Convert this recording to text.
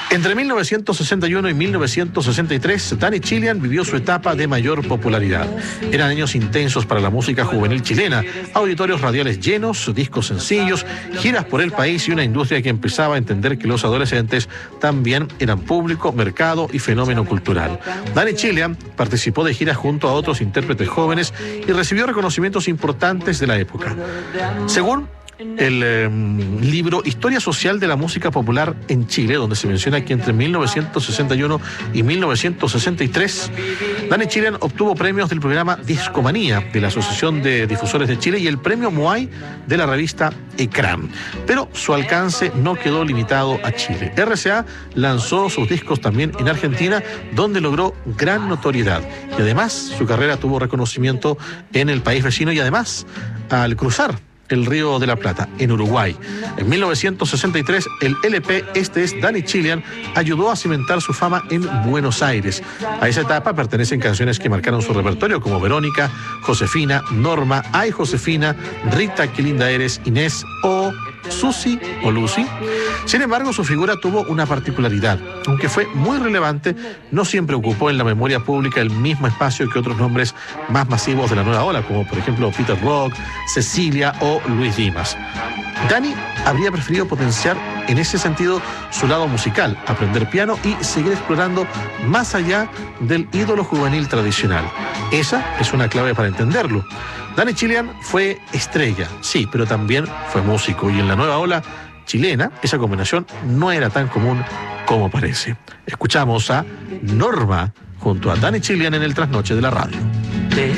Entre 1961 y 1963, Danny Chilean vivió su etapa de mayor popularidad. Eran años intensos para la música juvenil chilena, auditorios radiales llenos, discos sencillos, giras por el país y una industria que empezaba a entender que los adolescentes también eran público, mercado y fenómeno cultural. Danny Chilean participó de giras junto a otros intérpretes jóvenes y recibió reconocimientos importantes de la época. Según el libro Historia Social de la Música Popular en Chile, donde se menciona que entre 1961 y 1963, Danny Chilean obtuvo premios del programa Discomanía de la Asociación de Difusores de Chile y el premio Moai de la revista Ecran. Pero su alcance no quedó limitado a Chile. RCA lanzó sus discos también en Argentina, donde logró gran notoriedad. Y además, su carrera tuvo reconocimiento en el país vecino y además, al cruzar el Río de la Plata, en Uruguay. En 1963, el LP Este es Danny Chilean ayudó a cimentar su fama en Buenos Aires. A esa etapa pertenecen canciones que marcaron su repertorio como Verónica, Josefina, Norma, Ay Josefina, Rita, qué linda eres, Inés o Susi o Lucy. Sin embargo, su figura tuvo una particularidad. Aunque fue muy relevante, no siempre ocupó en la memoria pública el mismo espacio que otros nombres más masivos de la nueva ola, como por ejemplo Peter Rock, Cecilia o Luis Dimas. Danny habría preferido potenciar en ese sentido su lado musical, aprender piano y seguir explorando más allá del ídolo juvenil tradicional. Esa es una clave para entenderlo. Danny Chilean fue estrella, sí, pero también fue músico, y en la nueva ola chilena esa combinación no era tan común como parece. Escuchamos a Norma junto a Danny Chilean en el Trasnoche de la Radio.